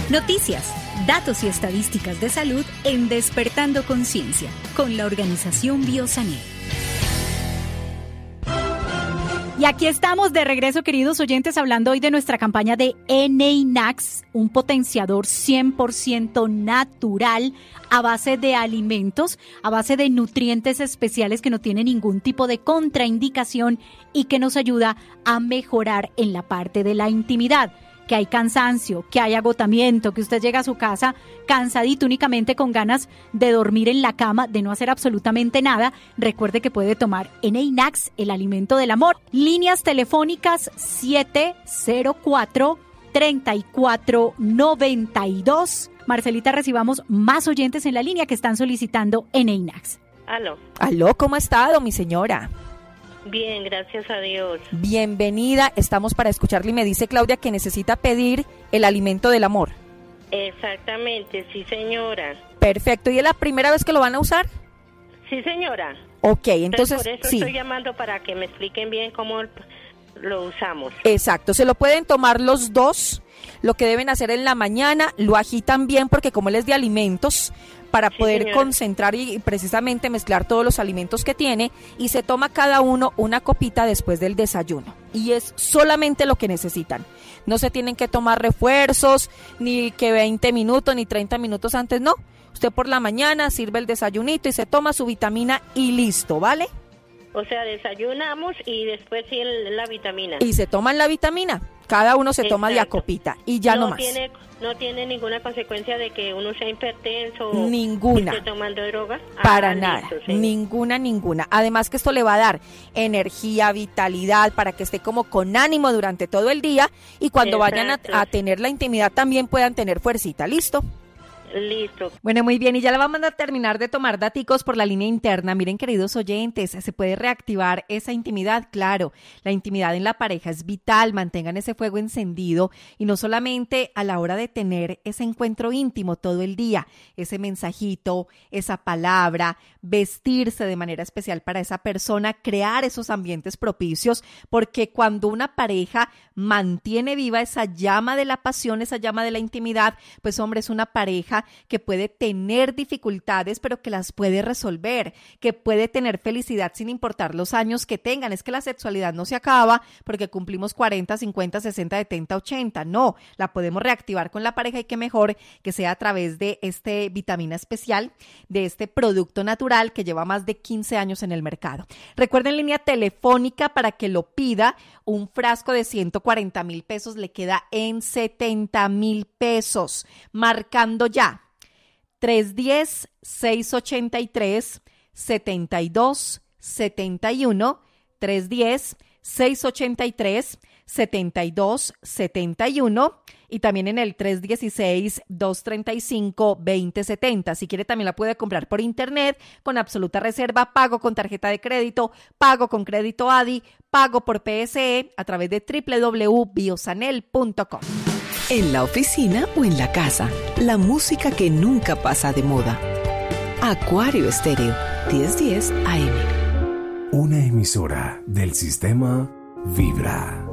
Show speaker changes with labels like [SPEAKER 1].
[SPEAKER 1] Noticias, datos y estadísticas de salud en Despertando Conciencia, con la organización Biosanel. Y aquí estamos de regreso, queridos oyentes, hablando hoy de nuestra campaña de Eneinax, un potenciador 100% natural a base de alimentos, a base de nutrientes especiales que no tienen ningún tipo de contraindicación y que nos ayuda a mejorar en la parte de la intimidad. Que hay cansancio, que hay agotamiento, que usted llega a su casa cansadito, únicamente con ganas de dormir en la cama, de no hacer absolutamente nada, recuerde que puede tomar Eneinax, el alimento del amor. Líneas telefónicas 704-3492. Marcelita, recibamos más oyentes en la línea que están solicitando Eneinax.
[SPEAKER 2] Aló, ¿cómo ha estado, mi señora?
[SPEAKER 3] Bien, gracias a Dios.
[SPEAKER 2] Bienvenida, estamos para escucharle y me dice Claudia que necesita pedir el alimento del amor.
[SPEAKER 3] Exactamente, sí señora.
[SPEAKER 2] Perfecto, ¿y es la primera vez que lo van a usar?
[SPEAKER 3] Sí señora.
[SPEAKER 2] Ok, entonces
[SPEAKER 3] por eso
[SPEAKER 2] sí.
[SPEAKER 3] Estoy llamando para que me expliquen bien cómo lo usamos.
[SPEAKER 2] Exacto, se lo pueden tomar los dos. Lo que deben hacer en la mañana, lo agitan bien porque como él es de alimentos, para poder
[SPEAKER 3] señora,
[SPEAKER 2] concentrar y precisamente mezclar todos los alimentos que tiene, y se toma cada uno una copita después del desayuno. Y es solamente lo que necesitan. No se tienen que tomar refuerzos, ni que 20 minutos, ni 30 minutos antes, no. Usted por la mañana sirve el desayunito y se toma su vitamina y listo, ¿vale?
[SPEAKER 3] O sea, desayunamos y después sí la vitamina.
[SPEAKER 2] Y se toman la vitamina. Cada uno se toma de a copita y ya no más.
[SPEAKER 3] ¿No tiene ninguna consecuencia de que uno sea hipertenso?
[SPEAKER 2] Ninguna.
[SPEAKER 3] ¿Esté tomando droga?
[SPEAKER 2] Para nada. Listo, sí. Ninguna. Además que esto le va a dar energía, vitalidad, para que esté como con ánimo durante todo el día y cuando vayan a tener la intimidad también puedan tener fuercita. ¿Listo?
[SPEAKER 3] Listo.
[SPEAKER 2] Bueno, muy bien, y ya la vamos a terminar de tomar daticos por la línea interna. Miren, queridos oyentes, ¿se puede reactivar esa intimidad? Claro, la intimidad en la pareja es vital, mantengan ese fuego encendido y no solamente a la hora de tener ese encuentro íntimo todo el día, ese mensajito, esa palabra, vestirse de manera especial para esa persona, crear esos ambientes propicios, porque cuando una pareja mantiene viva esa llama de la pasión, esa llama de la intimidad, pues hombre, es una pareja que puede tener dificultades, pero que las puede resolver, que puede tener felicidad sin importar los años que tengan. Es que la sexualidad no se acaba porque cumplimos 40, 50, 60, 70, 80. No, la podemos reactivar con la pareja y qué mejor que sea a través de este vitamina especial, de este producto natural que lleva más de 15 años en el mercado. Recuerden, línea telefónica para que lo pida. Un frasco de 140,000 pesos le queda en 70,000 pesos. Marcando ya 310-683-7271, 310-683-7271 y también en el 316-235-2070. Si quiere también la puede comprar por internet con absoluta reserva, pago con tarjeta de crédito, pago con crédito ADI, pago por PSE a través de www.biosanel.com.
[SPEAKER 4] En la oficina o en la casa, la música que nunca pasa de moda. Acuario Estéreo, 1010 AM.
[SPEAKER 5] Una emisora del sistema Vibra.